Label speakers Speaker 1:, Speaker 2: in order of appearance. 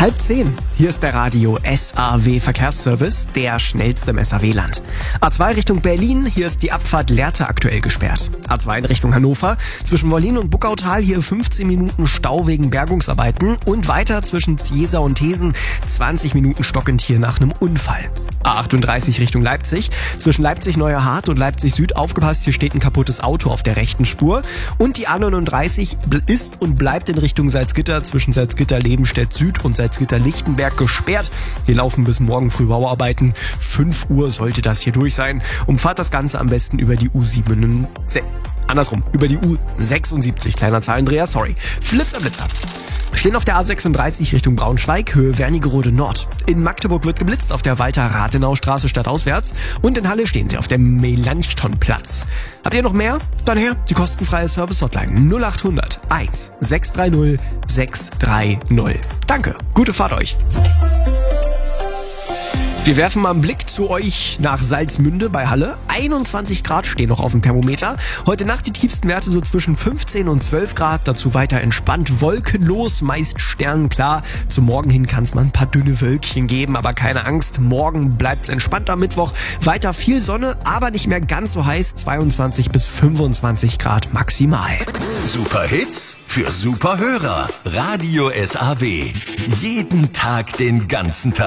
Speaker 1: 9:30. Hier ist der Radio SAW Verkehrsservice, der schnellste im SAW-Land. A2 Richtung Berlin, hier ist die Abfahrt Lehrte aktuell gesperrt. A2 in Richtung Hannover, zwischen Wollin und Buckautal hier 15 Minuten Stau wegen Bergungsarbeiten und weiter zwischen Ziesa und Thesen 20 Minuten stockend hier nach einem Unfall. A38 Richtung Leipzig, zwischen Leipzig-Neuerhardt und Leipzig-Süd aufgepasst, hier steht ein kaputtes Auto auf der rechten Spur. Und die A39 ist und bleibt in Richtung Salzgitter, zwischen Salzgitter-Lebenstedt-Süd und Salzgitter-Lichtenberg gesperrt. Wir laufen bis morgen früh Bauarbeiten. 5 Uhr sollte das hier durch sein. Umfahrt das Ganze am besten über die über die U76. Kleiner Zahlendreher, sorry. Flitzer. Stehen auf der A36 Richtung Braunschweig, Höhe Wernigerode Nord. In Magdeburg wird geblitzt auf der Walter-Rathenau-Straße stadtauswärts. Und in Halle stehen sie auf dem Melanchthon-Platz. Habt ihr noch mehr? Dann her, die kostenfreie Service-Hotline 0800 1 630 630. Danke, gute Fahrt euch. Wir werfen mal einen Blick zu euch nach Salzmünde bei Halle. 21 Grad stehen noch auf dem Thermometer. Heute Nacht die tiefsten Werte so zwischen 15 und 12 Grad. Dazu weiter entspannt, wolkenlos, meist sternenklar. Zum Morgen hin kann es mal ein paar dünne Wölkchen geben, aber keine Angst. Morgen bleibt's entspannt am Mittwoch. Weiter viel Sonne, aber nicht mehr ganz so heiß. 22 bis 25 Grad maximal.
Speaker 2: Super Hits für super Hörer. Radio SAW. Jeden Tag, den ganzen Tag.